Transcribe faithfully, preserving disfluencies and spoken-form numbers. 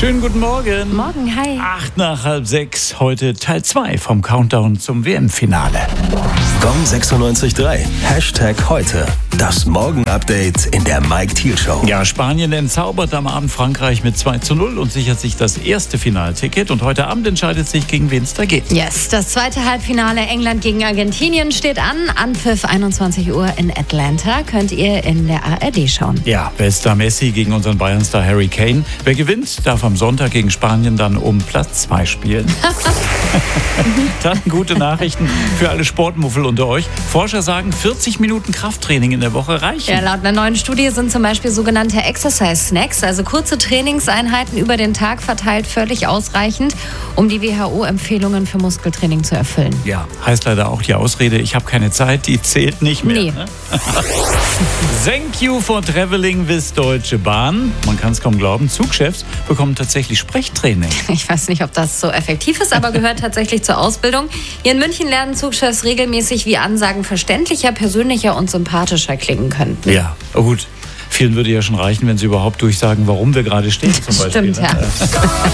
Schönen guten Morgen. Morgen, hi. Acht nach halb sechs, heute Teil zwei vom Countdown zum W M-Finale. Gong sechsundneunzig Komma drei. Hashtag heute. Das Morgen-Update in der Mike Thiel Show. Ja, Spanien entzaubert am Abend Frankreich mit zwei zu null und sichert sich das erste Finalticket. Und heute Abend entscheidet sich, gegen wen es da geht. Yes, das zweite Halbfinale England gegen Argentinien steht an. Anpfiff einundzwanzig Uhr in Atlanta. Könnt ihr in der A R D schauen. Ja, Bester Messi gegen unseren Bayern-Star Harry Kane. Wer gewinnt, darf am Sonntag gegen Spanien dann um Platz zwei spielen. Dann gute Nachrichten für alle Sportmuffel unter euch. Forscher sagen, vierzig Minuten Krafttraining in der Woche reichen. Ja, laut einer neuen Studie sind zum Beispiel sogenannte Exercise-Snacks, also kurze Trainingseinheiten über den Tag verteilt, völlig ausreichend, um die W H O-Empfehlungen für Muskeltraining zu erfüllen. Ja, heißt leider auch die Ausrede, ich habe keine Zeit, die zählt nicht mehr. Nee. Ne? Thank you for traveling with Deutsche Bahn. Man kann es kaum glauben, Zugchefs bekommen tatsächlich Sprechtraining. Ich weiß nicht, ob das so effektiv ist, aber gehört tatsächlich zur Ausbildung. Hier in München lernen Zugchefs regelmäßig, wie Ansagen verständlicher, persönlicher und sympathischer klingen könnten. Ja, gut. Vielen würde ja schon reichen, wenn sie überhaupt durchsagen, warum wir gerade stehen zum Beispiel. Stimmt, ja.